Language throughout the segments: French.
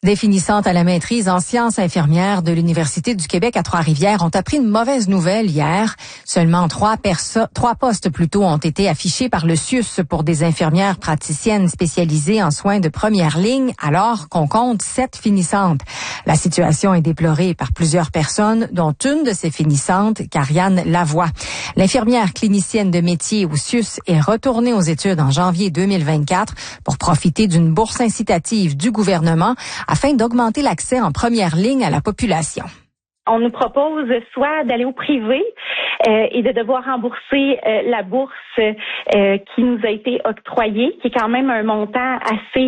Des finissantes à la maîtrise en sciences infirmières de l'Université du Québec à Trois-Rivières ont appris une mauvaise nouvelle hier. Seulement trois postes ont été affichés par le CIUS pour des infirmières praticiennes spécialisées en soins de première ligne, alors qu'on compte 7 finissantes. La situation est déplorée par plusieurs personnes, dont une de ces finissantes, Karianne Lavoie. L'infirmière clinicienne de métier au CIUS est retournée aux études en janvier 2024 pour profiter d'une bourse incitative du gouvernement afin d'augmenter l'accès en première ligne à la population. On nous propose soit d'aller au privé et de devoir rembourser la bourse qui nous a été octroyée, qui est quand même un montant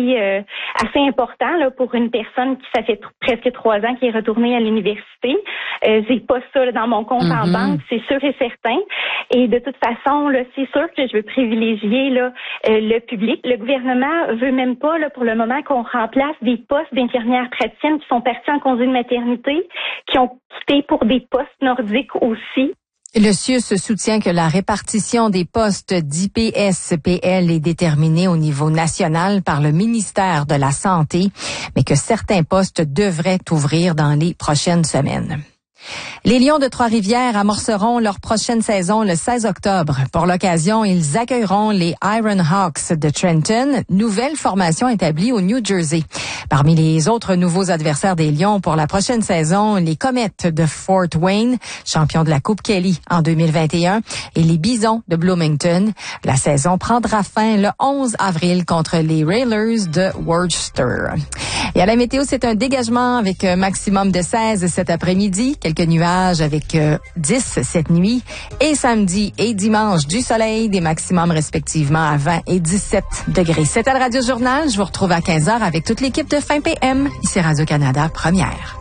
assez important là, pour une personne qui ça fait presque 3 ans qui est retournée à l'université. J'ai pas ça là, dans mon compte en banque, c'est sûr et certain. Et de toute façon, là, c'est sûr que je veux privilégier là le public. Le gouvernement veut même pas là pour le moment qu'on remplace des postes d'infirmières praticiennes qui sont partis en congé de maternité, qui ont quitté pour des postes nordiques aussi. Le CIUS soutient que la répartition des postes d'IPS-PL est déterminée au niveau national par le ministère de la Santé, mais que certains postes devraient ouvrir dans les prochaines semaines. Les Lions de Trois-Rivières amorceront leur prochaine saison le 16 octobre. Pour l'occasion, ils accueilleront les Iron Hawks de Trenton, nouvelle formation établie au New Jersey. Parmi les autres nouveaux adversaires des Lions pour la prochaine saison, les Comets de Fort Wayne, champions de la Coupe Kelly en 2021, et les Bisons de Bloomington. La saison prendra fin le 11 avril contre les Railers de Worcester. Et à la météo, c'est un dégagement avec un maximum de 16 cet après-midi, quelques nuages avec 10 cette nuit, et samedi et dimanche du soleil, des maximums respectivement à 20 et 17 degrés. C'était le Radio Journal. Je vous retrouve à 15h avec toute l'équipe de Fin PM, ici Radio-Canada Première.